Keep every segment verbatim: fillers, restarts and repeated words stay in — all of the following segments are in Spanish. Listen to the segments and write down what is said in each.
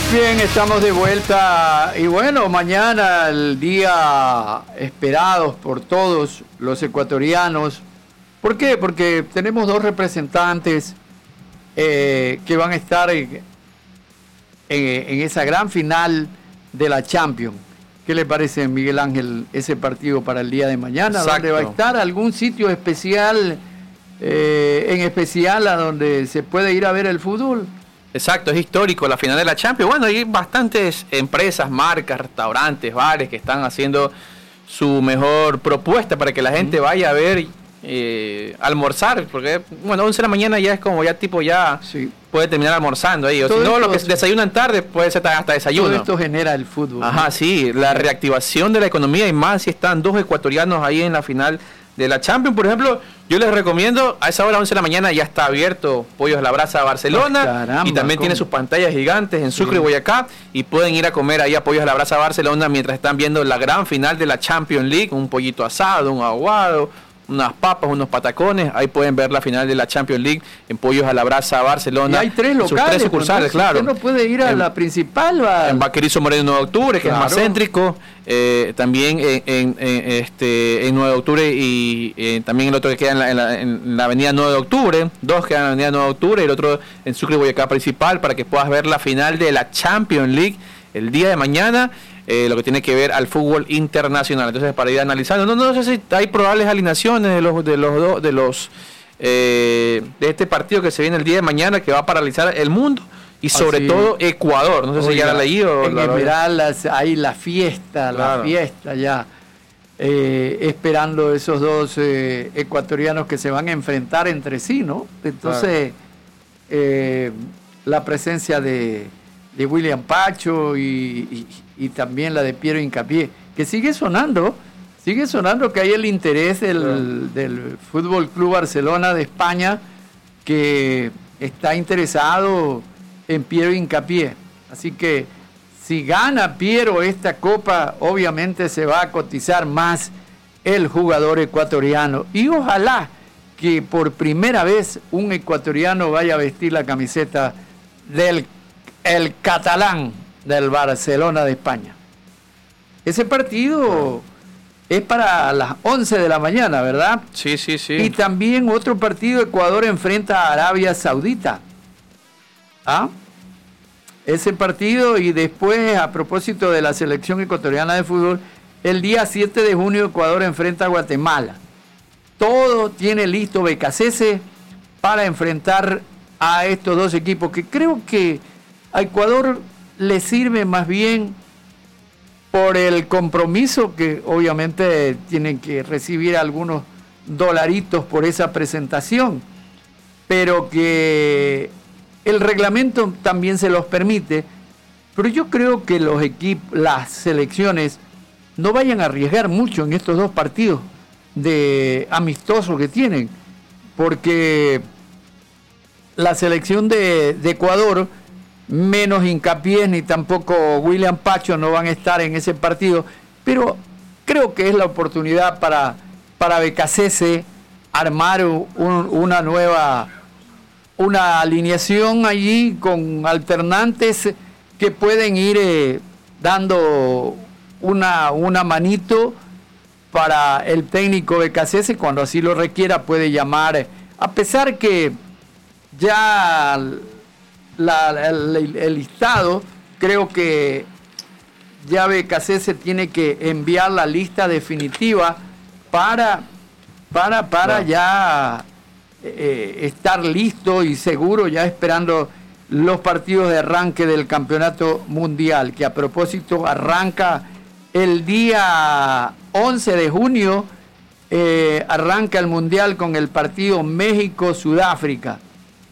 Bien, estamos de vuelta y bueno, mañana el día esperado por todos los ecuatorianos. ¿Por qué? Porque tenemos dos representantes eh, que van a estar en, en, en esa gran final de la Champions. ¿Qué le parece, Miguel Ángel, ese partido para el día de mañana? Exacto. ¿Dónde va a estar? ¿Algún sitio especial, eh, en especial a donde se puede ir a ver el fútbol? Exacto, es histórico la final de la Champions. Bueno, hay bastantes empresas, marcas, restaurantes, bares que están haciendo su mejor propuesta para que la gente vaya a ver, eh, almorzar, porque bueno, once de la mañana ya es como ya tipo ya Sí. puede terminar almorzando ahí, o Todo si no, esto- lo que desayunan tarde puede ser hasta desayuno. Todo esto genera el fútbol. Ajá, sí, la reactivación de la economía y más si están dos ecuatorianos ahí en la final de la Champions. Por ejemplo, yo les recomiendo, a esa hora once de la mañana ya está abierto Pollos a la Brasa Barcelona. Ah, caramba, y también ¿cómo? tiene sus pantallas gigantes en Sucre y Sí. Boyacá, y pueden ir a comer ahí a Pollos a la Brasa Barcelona mientras están viendo la gran final de la Champions League, un pollito asado, un aguado, unas papas, unos patacones. Ahí pueden ver la final de la Champions League en Pollos a la Brasa Barcelona. Y hay tres Sus locales. tres sucursales, pues, ¿no? claro. Usted no puede ir a En- la principal. Va. En Vaquerizo Moreno nueve de octubre, que Claro. es más céntrico, eh, también en, en, en, este, en nueve de octubre y eh, también el otro que queda en la, en la, en la avenida nueve de octubre, dos quedan en la avenida nueve de octubre y el otro en Sucre y Boyacá principal, para que puedas ver la final de la Champions League el día de mañana, eh, lo que tiene que ver al fútbol internacional. Entonces, para ir analizando, no, no sé si hay probables alineaciones de los de los dos de los eh, de este partido que se viene el día de mañana, que va a paralizar el mundo y sobre Así. todo Ecuador. No sé si ya Oiga, la leí o en la- Esmeraldas hay la fiesta, Claro. la fiesta ya. eh, esperando esos dos eh, ecuatorianos que se van a enfrentar entre sí, ¿no? Entonces, eh, la presencia de, de William Pacho y, y, y también la de Piero Hincapié, que sigue sonando, sigue sonando que hay el interés del, Claro. del Fútbol Club Barcelona de España, que está interesado en Piero Hincapié. Así que si gana Piero esta copa, obviamente se va a cotizar más el jugador ecuatoriano. Y ojalá que por primera vez un ecuatoriano vaya a vestir la camiseta del el catalán del Barcelona de España. Ese partido es para las once de la mañana, ¿verdad? Sí, sí, sí. Y también otro partido, Ecuador enfrenta a Arabia Saudita. ¿Ah? Ese partido, y después, a propósito de la selección ecuatoriana de fútbol, el día siete de junio Ecuador enfrenta a Guatemala. Todo tiene listo B K C S para enfrentar a estos dos equipos, que creo que a Ecuador le sirve más bien por el compromiso, que obviamente tienen que recibir algunos dolaritos por esa presentación, pero que el reglamento también se los permite. Pero yo creo que los equipos, las selecciones, no vayan a arriesgar mucho en estos dos partidos de amistosos que tienen, porque la selección de, de Ecuador, menos Hincapié ni tampoco William Pacho, no van a estar en ese partido, pero creo que es la oportunidad para, para B K C S armar un, una nueva, una alineación allí con alternantes que pueden ir eh, dando una, una manito para el técnico B K C S, cuando así lo requiera puede llamar, a pesar que ya la, el, el, el listado, creo que ya B K C S tiene que enviar la lista definitiva para, para, para Claro. ya eh, estar listo y seguro, ya esperando los partidos de arranque del campeonato mundial, que a propósito arranca el día once de junio, eh, arranca el mundial con el partido México-Sudáfrica.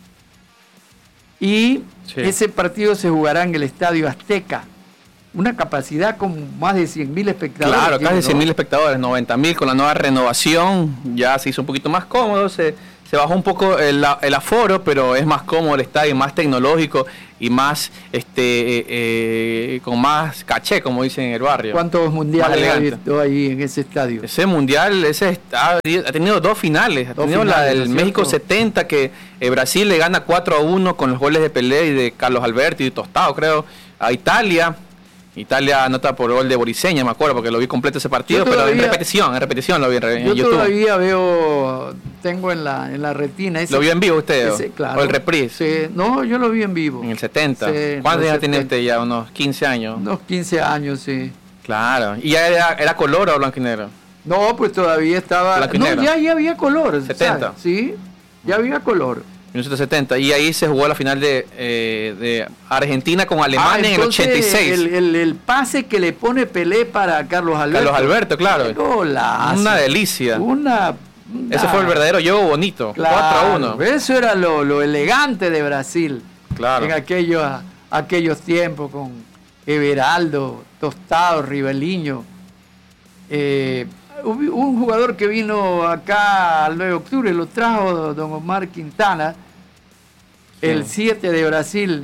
Y Sí. ese partido se jugará en el Estadio Azteca. Una capacidad con más de cien mil espectadores. Claro, tiene, casi cien ¿no? mil espectadores, noventa mil con la nueva renovación, ya se hizo un poquito más cómodo, se, se bajó un poco el, el aforo, pero es más cómodo el estadio, más tecnológico y más, este, eh, eh, con más caché, como dicen en el barrio. ¿Cuántos mundiales ha elegante. habido ahí en ese estadio? Ese mundial, ese está- ha tenido dos finales, ha Dos tenido la finales, del ¿no es México cierto? setenta, que eh, Brasil le gana cuatro a uno con los goles de Pelé y de Carlos Alberto y Tostado, creo. a Italia. Italia anota por gol de Boriseña, me acuerdo, porque lo vi completo ese partido, todavía, pero en repetición, en repetición lo vi en, en yo YouTube. Yo todavía veo, tengo en la en la retina. Ese, ¿Lo vio en vivo usted? Ese, claro, ¿O el reprise? Sí, no, yo lo vi en vivo. En el setenta. Sí, ¿Cuántos años tiene setenta. usted ya? ¿Unos quince años? Unos quince años, sí. Claro. ¿Y ya era, era color o blanco y negro? No, pues todavía estaba... Blanco y no, negro. ya, ya había color. setenta. ¿Sabes? Sí, ya había color. mil novecientos setenta. Y ahí se jugó la final de, eh, de Argentina con Alemania Ah, en el entonces, ochenta y seis. El, el, el pase que le pone Pelé para Carlos Alberto. Carlos Alberto, claro. Qué golazo. Una delicia. Una, una... Ese fue el verdadero juego bonito. Claro, cuatro a uno. Eso era lo, lo elegante de Brasil. Claro. En aquellos, aquellos tiempos con Everaldo, Tostado, Riveliño. Eh, hubo un jugador que vino acá al nueve de octubre, lo trajo don Omar Quintana, sí. El siete de Brasil.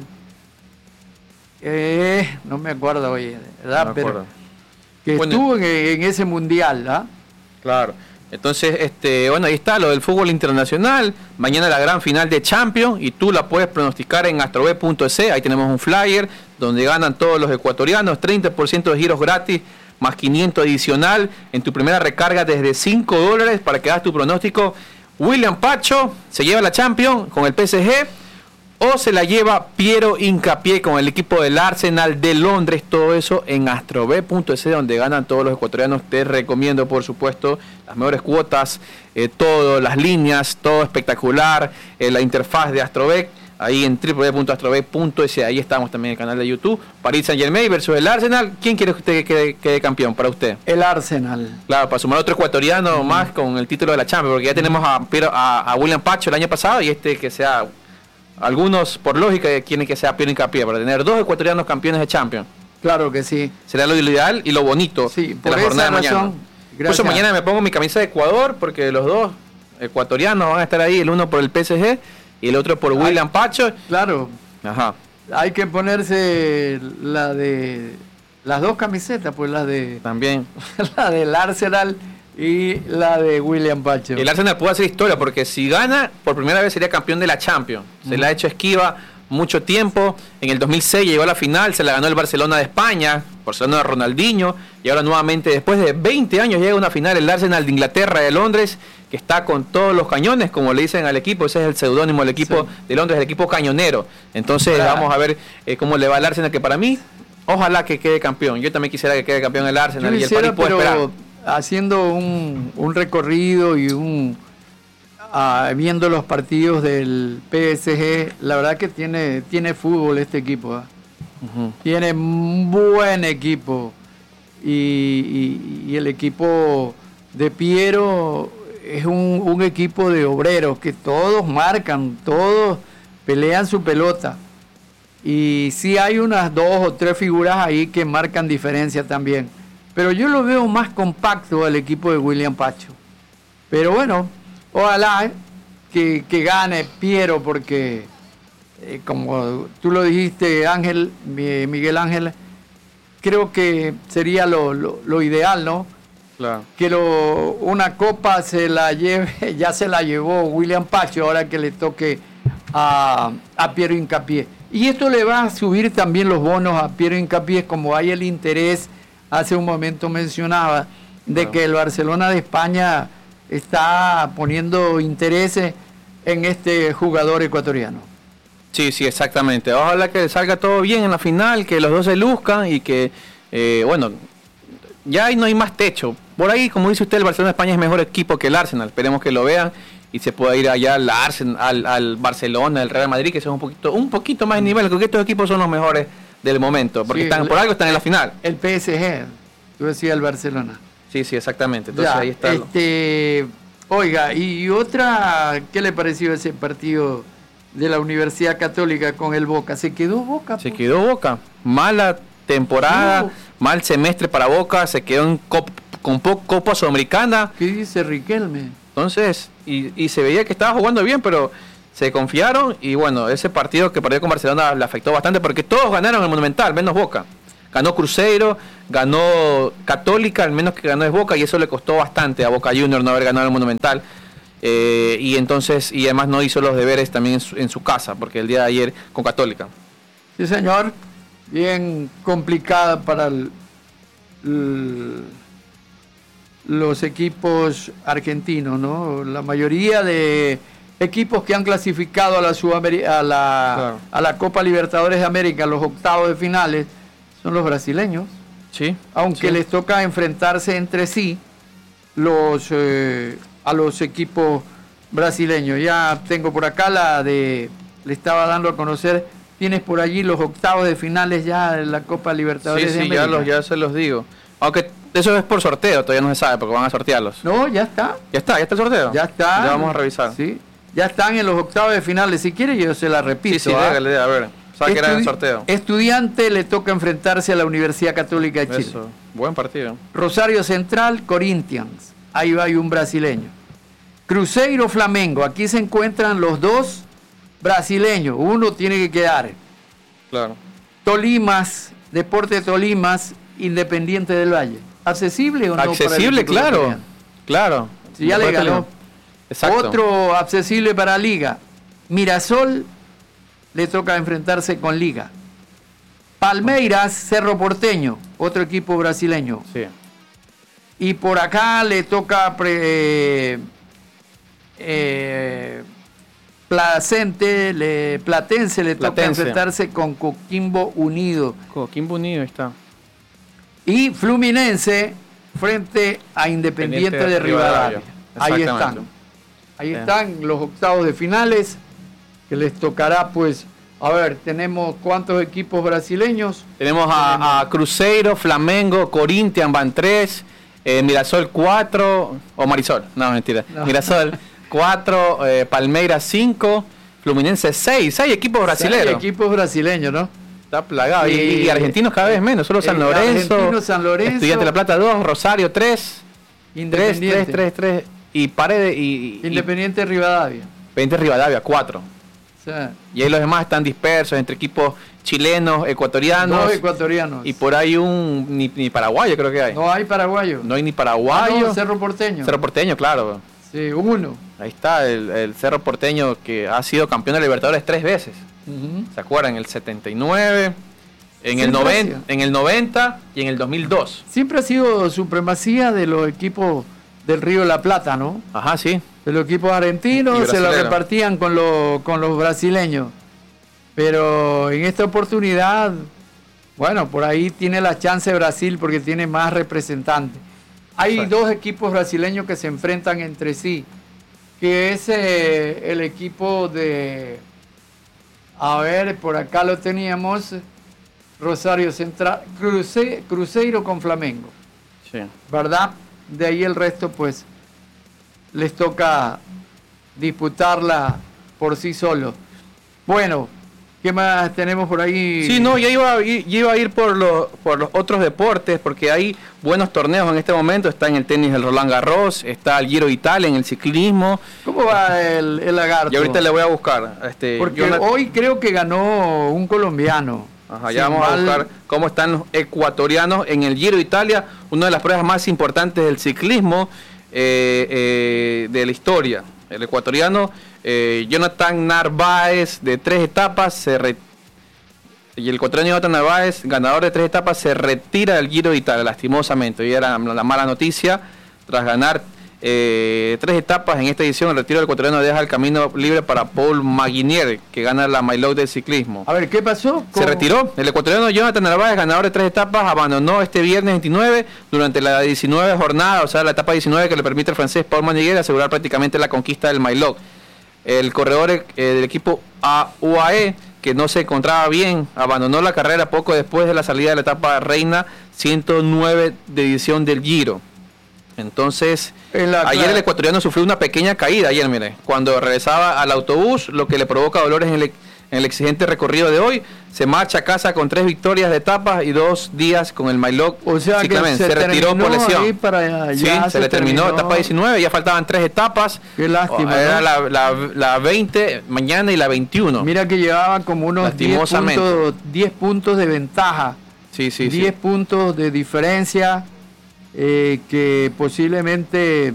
Eh, no me acuerdo hoy, ¿verdad? No Pero que bueno, estuvo en, en ese mundial, ¿ah? Claro. Entonces, este, bueno, ahí está lo del fútbol internacional. Mañana la gran final de Champions y tú la puedes pronosticar en astrobet punto es. Ahí tenemos un flyer donde ganan todos los ecuatorianos, treinta por ciento de giros gratis, más quinientos adicional en tu primera recarga desde cinco dólares para que hagas tu pronóstico. William Pacho se lleva la Champions con el P S G o se la lleva Piero Hincapié con el equipo del Arsenal de Londres. Todo eso en astrobet punto es, donde ganan todos los ecuatorianos. Te recomiendo, por supuesto, las mejores cuotas, eh, todo, las líneas, todo espectacular, eh, la interfaz de Astrobet. Ahí en doble u doble u doble u punto astrobet punto es, ahí estamos también en el canal de YouTube. Paris Saint-Germain versus el Arsenal. ¿Quién quiere que usted quede, quede campeón para usted? El Arsenal. Claro, para sumar otro ecuatoriano uh-huh. más con el título de la Champions, porque ya tenemos a, a, a William Pacho el año pasado y este que sea, algunos por lógica quieren que sea Piero Hincapié, para tener dos ecuatorianos campeones de Champions. Claro que sí. Será lo ideal y lo bonito sí, de la jornada de mañana. Incluso mañana me pongo mi camisa de Ecuador porque los dos ecuatorianos van a estar ahí, el uno por el P S G y el otro por Ay, William Pacho. Claro. Ajá. Hay que ponerse la de las dos camisetas, pues la de también la del Arsenal y la de William Pacho. El Arsenal puede hacer historia porque si gana por primera vez sería campeón de la Champions. Se mm. le ha hecho esquiva mucho tiempo. En el dos mil seis llegó a la final, se la ganó el Barcelona de España, Barcelona de Ronaldinho, y ahora nuevamente después de veinte años llega a una final el Arsenal de Inglaterra, de Londres, que está con todos los cañones, como le dicen al equipo. Ese es el seudónimo del equipo sí. de Londres, el equipo cañonero. Entonces claro. vamos a ver eh, cómo le va al Arsenal, que para mí, ojalá que quede campeón. Yo también quisiera que quede campeón el Arsenal. Yo y quisiera, el París puede pero esperar. Haciendo un, un recorrido y un uh, viendo los partidos del P S G, la verdad que tiene, tiene fútbol este equipo. ¿eh? Uh-huh. Tiene un buen equipo. Y, y, y el equipo de Piero es un, un equipo de obreros que todos marcan, todos pelean su pelota. Y sí hay unas dos o tres figuras ahí que marcan diferencia también. Pero yo lo veo más compacto al equipo de William Pacho. Pero bueno, ojalá eh, que, que gane Piero, porque eh, como tú lo dijiste, Ángel, Miguel Ángel, creo que sería lo, lo, lo ideal, ¿no? Claro. Que lo, una copa se la lleve, ya se la llevó William Pacho, ahora que le toque a, a Piero Hincapié. Y esto le va a subir también los bonos a Piero Hincapié, como hay el interés. Hace un momento mencionaba de claro. que el Barcelona de España está poniendo intereses en este jugador ecuatoriano. Sí, sí, exactamente. Ojalá que salga todo bien en la final, que los dos se luzcan y que, eh, bueno, ya ahí no hay más techo. Por ahí, como dice usted, el Barcelona de España es mejor equipo que el Arsenal. Esperemos que lo vean y se pueda ir allá al, Arsenal, al, al Barcelona, al Real Madrid, que son un poquito, un poquito más de nivel, porque estos equipos son los mejores del momento, porque sí, están por algo están en la final. El P S G, tú decías el Barcelona. Sí, sí, exactamente. Entonces ya, ahí está. Este, oiga, y otra, ¿qué le pareció ese partido de la Universidad Católica con el Boca? ¿Se quedó Boca? Se quedó Boca. Mala temporada, no. mal semestre para Boca, se quedó en cop, con Copa Sudamericana. ¿Qué dice Riquelme? Entonces, y, y se veía que estaba jugando bien, pero se confiaron y bueno, ese partido que perdió con Barcelona le afectó bastante porque todos ganaron el Monumental, menos Boca. Ganó Cruzeiro, ganó Católica, al menos que ganó es Boca, y eso le costó bastante a Boca Juniors no haber ganado el Monumental. Eh, y entonces, y además no hizo los deberes también en su, en su casa, porque el día de ayer con Católica. Sí, señor. bien complicada para el, el, los equipos argentinos, ¿no? La mayoría de equipos que han clasificado a la, Sudameri- a la, claro. a la Copa Libertadores de América, los octavos de finales, son los brasileños. Sí. Aunque sí. les toca enfrentarse entre sí los eh, a los equipos brasileños. Ya tengo por acá la de, le estaba dando a conocer, tienes por allí los octavos de finales ya de la Copa Libertadores sí, de sí, América. Ya, los, ya se los digo. Aunque eso es por sorteo, todavía no se sabe porque van a sortearlos. No, ya está. Ya está, ya está el sorteo. Ya está. Ya vamos a revisar. Sí. Ya están en los octavos de finales. Si quiere yo se la repito. Sí, sí, ¿ah? déjale, a ver. ¿Sabe que era el sorteo? Estudiante le toca enfrentarse a la Universidad Católica de Chile. Eso, buen partido. Rosario Central, Corinthians. Ahí va hay un brasileño. Cruzeiro, Flamengo. Aquí se encuentran los dos brasileños. Uno tiene que quedar. Claro. Tolimas, Deporte Tolimas, Independiente del Valle. ¿Accesible o no? Accesible, para el claro. Claro. Si ya le ganó. Exacto. Otro accesible para Liga. Mirasol le toca enfrentarse con Liga. Palmeiras, Cerro Porteño, otro equipo brasileño. Sí. Y por acá le toca pre, eh, Placente, le, Platense le Platense. toca enfrentarse con Coquimbo Unido. Coquimbo Unido está. Y Fluminense frente a Independiente, Independiente de Rivadavia. Ahí están. Ahí sí. están los octavos de finales que les tocará, pues, a ver, tenemos cuántos equipos brasileños. Tenemos a, tenemos a Cruzeiro, Flamengo, Corinthians van tres, eh, Mirasol cuatro, o Marisol, no, mentira, no. Mirasol cuatro, eh, Palmeiras cinco, Fluminense seis, seis equipos brasileños. Seis equipos brasileños, ¿no? Está plagado. Y, y, y argentinos cada vez menos, solo San Lorenzo, Argentino, San Lorenzo, Estudiante de La Plata dos, Rosario tres, Independiente. tres, tres, tres, tres, y Paredes y, y Independiente de Rivadavia. Independiente Rivadavia cuatro. Sí. Y ahí los demás están dispersos entre equipos chilenos, ecuatorianos. Dos ecuatorianos. Y por ahí un ni, ni paraguayo creo que hay. No hay paraguayo. No hay ni paraguayo. Ah, no, Cerro Porteño. Cerro Porteño, claro. Sí, uno. Ahí está el, el Cerro Porteño que ha sido campeón de Libertadores tres veces. Uh-huh. ¿Se acuerdan? En el setenta y nueve, en el, noventa, en el noventa y en el dos mil dos. Siempre ha sido supremacía de los equipos del Río de la Plata, ¿no? Ajá, sí. De los equipos argentinos se lo repartían con, lo, con los brasileños. Pero en esta oportunidad, bueno, por ahí tiene la chance Brasil porque tiene más representantes. Hay sí. dos equipos brasileños que se enfrentan entre sí, que es eh, el equipo de, a ver, por acá lo teníamos, Rosario Central, Cruze, Cruzeiro con Flamengo. Sí. ¿Verdad? De ahí el resto, pues, les toca disputarla por sí solos. Bueno, ¿qué más tenemos por ahí? Sí, no, ya iba, ya iba a ir por los, por los otros deportes, porque hay buenos torneos en este momento. Está en el tenis el Roland Garros, está el Giro Italia en el ciclismo. ¿Cómo va el, el lagarto? Y ahorita le voy a buscar. Este, porque no... hoy creo que ganó un colombiano. Ajá, ya vamos mal... a buscar cómo están los ecuatorianos en el Giro Italia, una de las pruebas más importantes del ciclismo eh, eh, de la historia. El ecuatoriano eh, Jonathan Narváez, de tres etapas, se re... y el ecuatoriano Jonathan Narváez, ganador de tres etapas, se retira del Giro de Italia, lastimosamente. Y era la mala noticia, tras ganar eh, tres etapas en esta edición, el retiro del ecuatoriano deja el camino libre para Paul Maguinier, que gana la Maillot del ciclismo. A ver, ¿qué pasó? ¿Cómo? Se retiró. El ecuatoriano Jonathan Narváez, ganador de tres etapas, abandonó este viernes veintinueve durante la diecinueve jornada, o sea, la etapa diecinueve que le permite al francés Paul Maguinier asegurar prácticamente la conquista del Maillot. El corredor eh, del equipo U A E, que no se encontraba bien, abandonó la carrera poco después de la salida de la etapa reina ciento nueve de edición del Giro. Entonces, ayer el ecuatoriano sufrió una pequeña caída, ayer, mire, cuando regresaba al autobús, lo que le provoca dolores en el, en el exigente recorrido de hoy. Se marcha a casa con tres victorias de etapas y dos días con el Maillot. O sea que se, se retiró por lesión. Para allá, sí, se, se le terminó, terminó etapa diecinueve, ya faltaban tres etapas. Qué lástima. Era ¿no? la, la, la veinte mañana y la veintiuno. Mira que llevaba como unos diez puntos, diez puntos de ventaja. Sí, sí, diez sí. puntos de diferencia. Eh, que posiblemente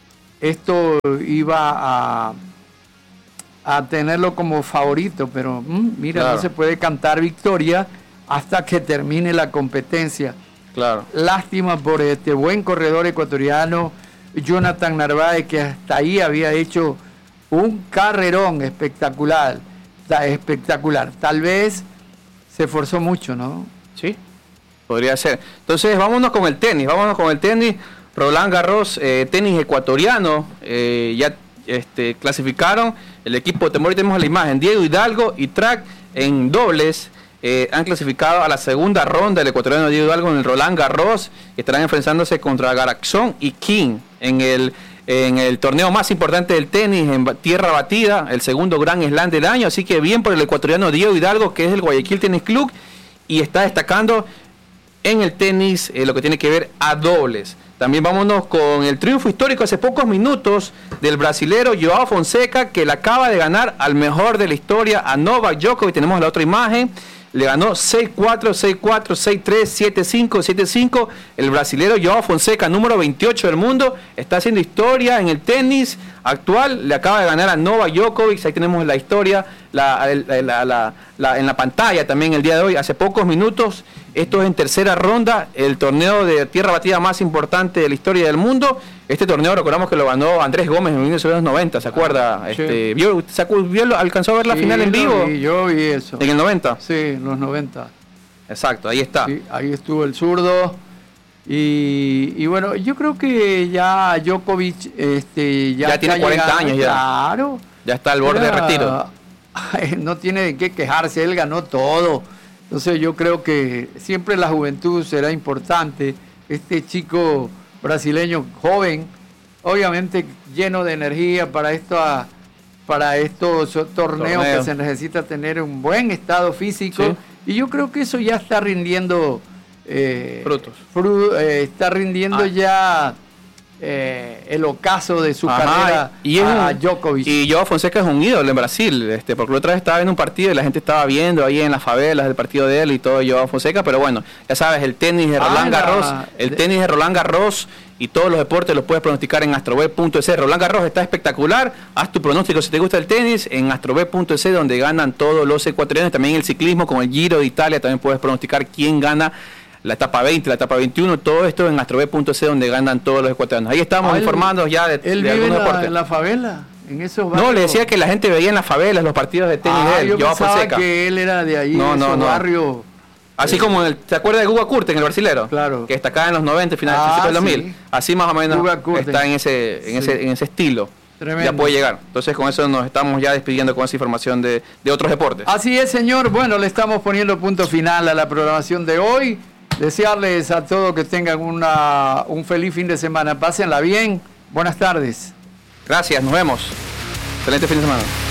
esto iba a, a tenerlo como favorito, pero mmm, mira, claro. No se puede cantar victoria hasta que termine la competencia. Claro. Lástima por este buen corredor ecuatoriano, Jonathan Narváez, que hasta ahí había hecho un carrerón espectacular, espectacular. Tal vez se esforzó mucho, ¿no? Sí, podría ser. Entonces, vámonos con el tenis, vámonos con el tenis. Roland Garros, eh, tenis ecuatoriano, eh, ya este, clasificaron el equipo, ahorita tenemos la imagen, Diego Hidalgo y Track en dobles, eh, han clasificado a la segunda ronda el ecuatoriano Diego Hidalgo en el Roland Garros, que estarán enfrentándose contra Garaxón y King en el, en el torneo más importante del tenis en tierra batida, el segundo Grand Slam del año, así que bien por el ecuatoriano Diego Hidalgo, que es el Guayaquil Tennis Club, y está destacando en el tenis eh, lo que tiene que ver a dobles. También vámonos con el triunfo histórico hace pocos minutos del brasilero Joao Fonseca, que le acaba de ganar al mejor de la historia, a Novak Djokovic. Tenemos la otra imagen. Le ganó seis cuatro, seis cuatro, seis tres, siete cinco, siete cinco. El brasilero Joao Fonseca, número veintiocho del mundo, está haciendo historia en el tenis actual. Le acaba de ganar a Novak Djokovic. Ahí tenemos la historia la, la, la, la, la, en la pantalla también el día de hoy, hace pocos minutos. Esto es en tercera ronda, el torneo de tierra batida más importante de la historia del mundo. Este torneo recordamos que lo ganó Andrés Gómez en mil novecientos noventa, ¿se acuerda? Ah, este, sí. ¿vio, vio, ¿Alcanzó a ver la sí, final en vivo? Sí, yo vi eso. ¿En el noventa? Sí, en los noventa. Exacto, ahí está. Sí, ahí estuvo el zurdo. Y, y bueno, yo creo que ya Djokovic este, ya, ya tiene cuarenta llegando, años ya. Claro. Ya está al borde Era, de retiro. No tiene de qué quejarse, él ganó todo. Entonces yo creo que siempre la juventud será importante. Este chico brasileño joven, obviamente lleno de energía para, esto, para estos torneos Torneo. que se necesita tener un buen estado físico. Sí. Y yo creo que eso ya está rindiendo eh, frutos. Fru, eh, está rindiendo ah. ya eh, el ocaso de su Ajá, carrera y a un, Djokovic. Y Joao Fonseca es un ídolo en Brasil, este, porque la otra vez estaba viendo un partido y la gente estaba viendo ahí en las favelas el partido de él y todo Joao Fonseca, pero bueno, ya sabes, el tenis de Roland ah, Garros, la, el de... tenis de Roland Garros y todos los deportes los puedes pronosticar en astrobet punto es. Roland Garros está espectacular, haz tu pronóstico si te gusta el tenis en astrobet punto es, donde ganan todos los ecuatorianos, también el ciclismo con el Giro de Italia, también puedes pronosticar quién gana la etapa veinte, la etapa veintiuno, todo esto en astrobet punto es, donde ganan todos los ecuatorianos. Ahí estamos ah, informando él, ya de, él de vive algunos en la, deportes. en la favela, en esos barrios. No, le decía que la gente veía en las favelas los partidos de tenis ah, de él, yo Joao pensaba Fonseca. que él era de ahí, no, de no, esos no. barrios. Así eh, como, el, ¿te acuerdas de Guga Kurten, el brasilero? Claro. Que destacaba en los noventa, finales ah, del dos mil. Sí. Así más o menos está en ese, en, sí. ese, en ese estilo. Tremendo. Ya puede llegar. Entonces con eso nos estamos ya despidiendo con esa información de, de otros deportes. Así es, señor. Bueno, le estamos poniendo punto final a la programación de hoy. Desearles a todos que tengan una, un feliz fin de semana. Pásenla bien. Buenas tardes. Gracias, nos vemos. Excelente fin de semana.